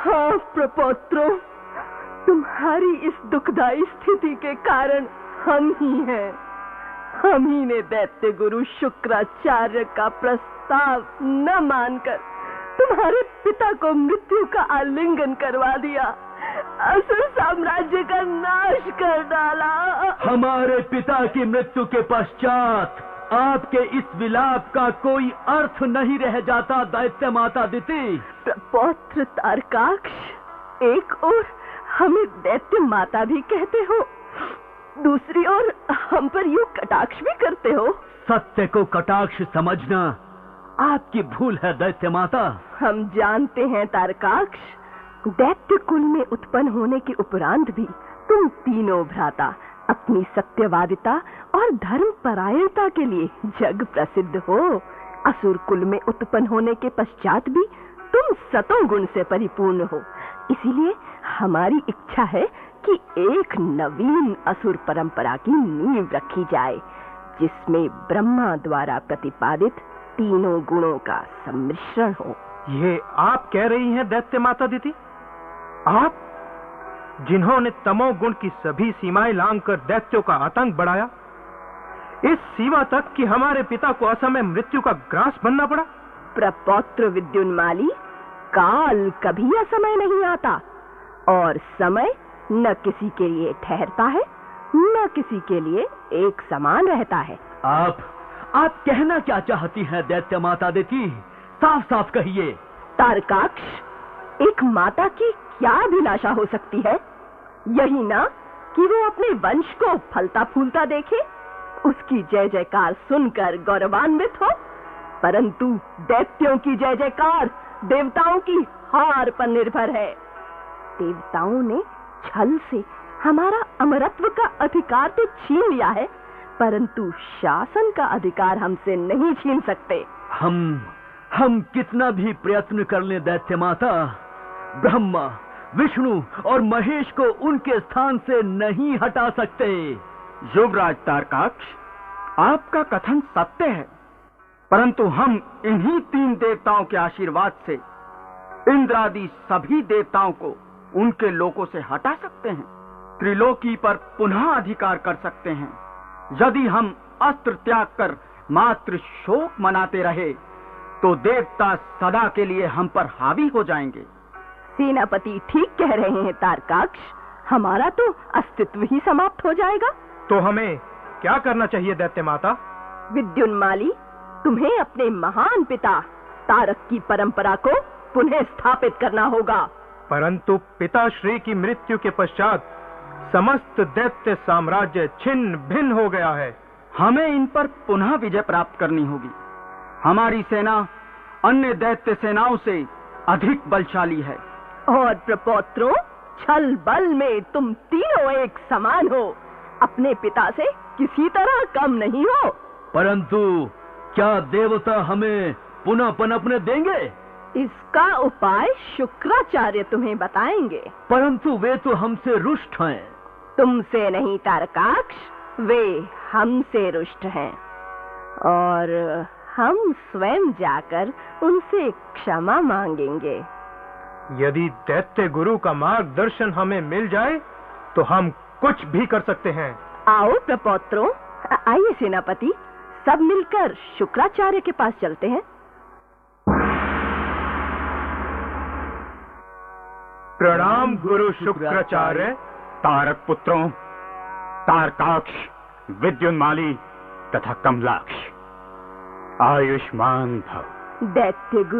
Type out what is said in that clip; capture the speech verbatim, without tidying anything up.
हाँ प्रपौत्रों, तुम्हारी इस दुखदाई स्थिति के कारण हम ही हैं। हम ही ने दैत्य गुरु शुक्राचार्य का प्रस्ताव न मानकर तुम्हारे पिता को मृत्यु का आलिंगन करवा दिया, असुर साम्राज्य का नाश कर डाला। हमारे पिता की मृत्यु के पश्चात आपके इस विलाप का कोई अर्थ नहीं रह जाता दैत्य माता दिति। प्रपौत्र तारकाक्ष, एक ओर हमें दैत्य माता भी कहते हो, दूसरी ओर हम पर यूं कटाक्ष भी करते हो। सत्य को कटाक्ष समझना आपकी भूल है दैत्य माता। हम जानते हैं तारकाक्ष, दैत्य कुल में उत्पन्न होने के उपरांत भी तुम तीनों भ्राता अपनी सत्यवादिता और धर्म परायणता के लिए जग प्रसिद्ध हो। असुर कुल में उत्पन्न होने के पश्चात भी तुम सतों गुण से परिपूर्ण हो। इसीलिए हमारी इच्छा है कि एक नवीन असुर परंपरा की नींव रखी जाए, जिसमें ब्रह्मा द्वारा प्रतिपादित तीनों गुणों का सम्मिश्रण हो। ये आप कह रही हैं दैत्य माता दिति? आप जिन्होंने तमोगुण की सभी सीमाएं लांघकर दैत्यों का आतंक बढ़ाया, इस सीमा तक कि हमारे पिता को असमय मृत्यु का ग्रास बनना पड़ा। प्रपौत्र विद्युन्माली, काल कभी असमय नहीं आता और समय न किसी के लिए ठहरता है न किसी के लिए एक समान रहता है। आप आप कहना क्या चाहती हैं दैत्य माता दिति? साफ साफ कहिए। तारकाक्ष, एक माता की क्या अभिलाषा हो सकती है? यही ना कि वो अपने वंश को फलता फूलता देखे, उसकी जय जयकार सुनकर गौरवान्वित हो। परंतु दैत्यों की जय जयकार देवताओं की हार पर निर्भर है। देवताओं ने छल से हमारा अमरत्व का अधिकार तो छीन लिया है, परंतु शासन का अधिकार हमसे नहीं छीन सकते। हम हम कितना भी प्रयत्न कर लें दैत्य माता, ब्रह्मा, विष्णु और महेश को उनके स्थान से नहीं हटा सकते। युवराज तारकाक्ष, आपका कथन सत्य है, परंतु हम इन्हीं तीन देवताओं के आशीर्वाद से इंद्रादि सभी देवताओं को उनके लोकों से हटा सकते हैं, त्रिलोकी पर पुनः अधिकार कर सकते हैं। यदि हम अस्त्र त्याग कर मात्र शोक मनाते रहे तो देवता सदा के लिए हम पर हावी हो जाएंगे। सेनापति ठीक कह रहे हैं तारकाक्ष, हमारा तो अस्तित्व ही समाप्त हो जाएगा। तो हमें क्या करना चाहिए दैत्य माता? विद्युन्माली, तुम्हें अपने महान पिता तारक की परंपरा को पुनः स्थापित करना होगा। परंतु पिताश्री की मृत्यु के पश्चात समस्त दैत्य साम्राज्य छिन्न भिन्न हो गया है। हमें इन पर पुनः विजय प्राप्त करनी होगी। हमारी सेना अन्य दैत्य सेनाओं से अधिक बलशाली है। और प्रपौत्रों, छल बल में तुम तीनों एक समान हो, अपने पिता से किसी तरह कम नहीं हो। परंतु क्या देवता हमें पुनः पनपने देंगे? इसका उपाय शुक्राचार्य तुम्हें बताएंगे। परंतु वे तो हमसे रुष्ट हैं। तुमसे नहीं तारकाक्ष, वे हमसे रुष्ट हैं और हम स्वयं जाकर उनसे क्षमा मांगेंगे। यदि दैत्य गुरु का मार्गदर्शन हमें मिल जाए तो हम कुछ भी कर सकते हैं। आओ प्रपौत्रों, आइए सेनापति, सब मिलकर शुक्राचार्य के पास चलते हैं। प्रणाम गुरु शुक्राचार्य। तारक पुत्रों, तारकाक्ष, विद्युन्माली तथा कमलाक्ष, आयुष्मान भव। दैत्य गुरु